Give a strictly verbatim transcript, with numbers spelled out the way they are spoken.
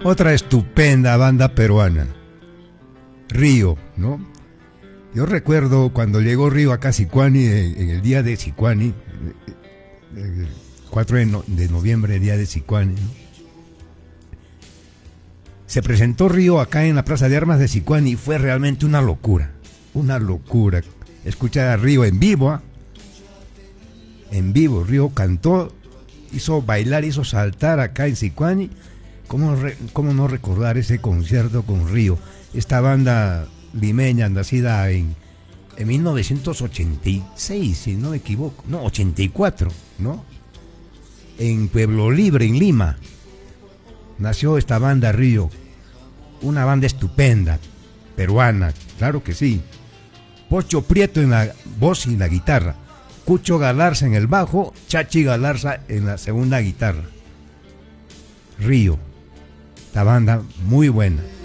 Otra estupenda banda peruana, Río, ¿no? Yo recuerdo cuando llegó Río acá a Sicuani, en, en el día de Sicuani, el cuatro de, no, de noviembre, día de Sicuani, ¿no? Se presentó Río acá en la Plaza de Armas de Sicuani y fue realmente una locura, una locura. Escuchar a Río en vivo, ¿eh? En vivo, Río cantó, hizo bailar, hizo saltar acá en Sicuani. ¿Cómo, re, ¿Cómo no recordar ese concierto con Río? Esta banda limeña, nacida en, en mil novecientos ochenta y seis, si no me equivoco, no, ochenta y cuatro, ¿no? En Pueblo Libre, en Lima, nació esta banda Río, una banda estupenda, peruana, claro que sí. Pocho Prieto en la voz y la guitarra, Cucho Galarza en el bajo, Chachi Galarza en la segunda guitarra. Río, esta banda muy buena.